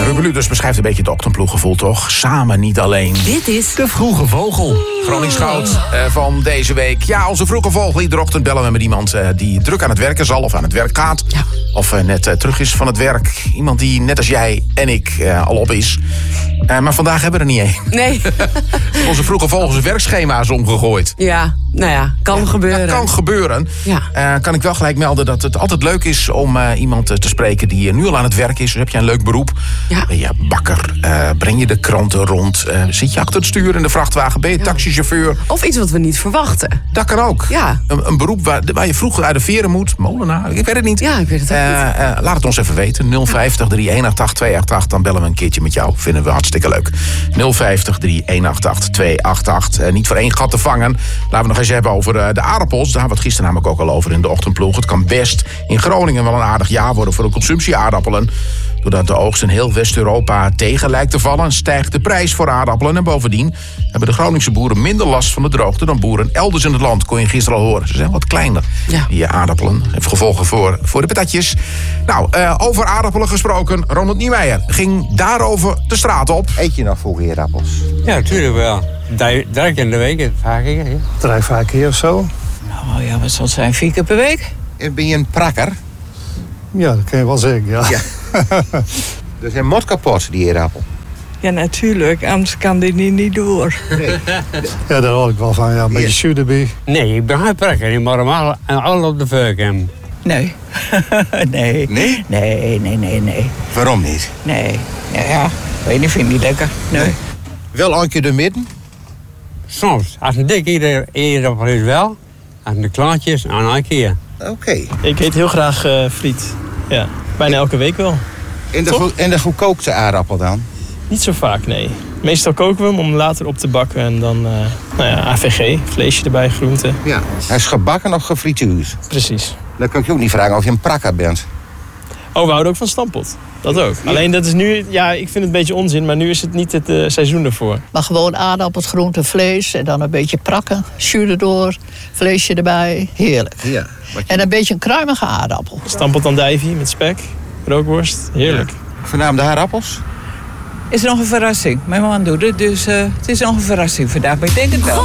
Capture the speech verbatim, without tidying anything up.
Ruben Luders beschrijft een beetje het ochtendploeggevoel, toch? Samen, niet alleen. Dit is De Vroege Vogel. Gronings Goud uh, van deze week. Ja, onze Vroege Vogel. Iedere ochtend bellen we met iemand uh, die druk aan het werken zal of aan het werk gaat. Ja. Of uh, net uh, terug is van het werk. Iemand die net als jij en ik uh, al op is. Uh, maar vandaag hebben we er niet één. Nee. Onze Vroege Vogels werkschema is omgegooid. Ja, nou ja, kan Ja, gebeuren. Dat kan gebeuren. Ja. Uh, kan ik wel gelijk melden dat het altijd leuk is om uh, iemand uh, te spreken die uh, nu al aan het werk is. Dus heb je een leuk beroep. Ja. Ben je bakker? Uh, breng je de kranten rond? Uh, zit je achter het stuur in de vrachtwagen? Ben je taxichauffeur? Of iets wat we niet verwachten. Dat kan ook. Ja. Een, een beroep waar, waar je vroeger uit de veren moet. Molenaar, ik weet het niet. Ja, ik weet het ook Uh, niet. uh, laat het ons even weten. nul vijftig, drie een acht acht, twee acht acht. Dan bellen we een keertje met jou. Vinden we hartstikke leuk. nul vijftig, drie een acht acht, twee acht acht. Uh, niet voor één gat te vangen. Laten we nog eens hebben over uh, de aardappels. Daar hadden we het gisteren namelijk ook al over in de ochtendploeg. Het kan best in Groningen wel een aardig jaar worden voor de consumptie aardappelen. Doordat de oogst in heel West-Europa tegen lijkt te vallen, stijgt de prijs voor aardappelen. En bovendien hebben de Groningse boeren minder last van de droogte dan boeren elders in het land. Kon je gisteren al horen. Ze zijn wat kleiner, Ja. die aardappelen. Heeft gevolgen voor, voor de patatjes. Nou, uh, over aardappelen gesproken. Ronald Niemeyer ging daarover de straat op. Eet je nog vroeger aardappels? Ja, natuurlijk wel. Drie drie keer in de week, vaak keer. Ja. Drie, vijf keer of zo. Nou ja, wat zal het zijn? Vier keer per week? En ben je een prakker? Ja, dat kan je wel zeggen, ja. Ja. Dus hij moet kapot, die aardappel. Ja, natuurlijk. Anders kan dit niet, niet door. Nee. Ja, daar hoor ik wel van. Ja, een beetje Ja. zuur erbij. Nee, ik ben geen prakker. Ik moet hem al, al op de vuik hebben. Nee. nee. Nee? Nee, nee, nee, nee. Waarom niet? Nee. Ja, ja. Weet niet, vind ik niet lekker. Nee. Wel een keer de midden? Soms. Als een dikke aardappel is wel. Als een klaantjes, aan een keer. Oké. Ik eet heel graag uh, friet. Ja, bijna elke week wel. En de, Toch? go- en de gekookte aardappel dan? Niet zo vaak, nee. Meestal koken we hem om later op te bakken. En dan, uh, nou ja, A V G, vleesje erbij, groenten. Ja. Hij is gebakken of gefrituurd? Precies. Dan kan ik je ook niet vragen of je een prakker bent. Oh, we houden ook van stampot. Dat ook. Alleen dat is nu, ja, ik vind het een beetje onzin, maar nu is het niet het uh, seizoen ervoor. Maar gewoon aardappels, groente, vlees en dan een beetje prakken. Zuur erdoor, vleesje erbij. Heerlijk. Ja. Wat je... En een beetje een kruimige aardappel. Stampot andijvie met spek, rookworst. Heerlijk. Voornaam de aardappels? Is nog een verrassing. Mijn man doet het, dus uh, het is nog een verrassing vandaag. Maar ik denk het wel.